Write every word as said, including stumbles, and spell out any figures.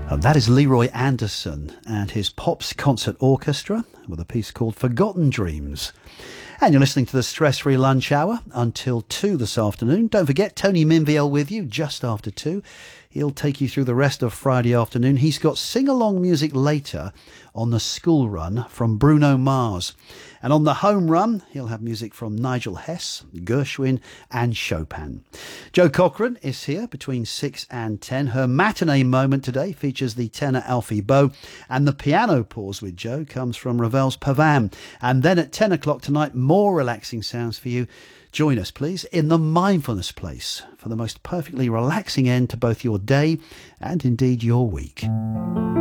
And that is Leroy Anderson and his Pops Concert Orchestra with a piece called Forgotten Dreams. And you're listening to the Stress-Free Lunch Hour until two this afternoon. Don't forget, Tony Minviel with you just after two. He'll take you through the rest of Friday afternoon. He's got sing-along music later on the school run from Bruno Mars. And on the home run, he'll have music from Nigel Hess, Gershwin and Chopin. Jo Cochran is here between six and ten. Her matinee moment today features the tenor Alfie Boe, and the piano pause with Jo comes from Ravel's Pavan. And then at ten o'clock tonight, more relaxing sounds for you. Join us, please, in the Mindfulness Place for the most perfectly relaxing end to both your day and indeed your week.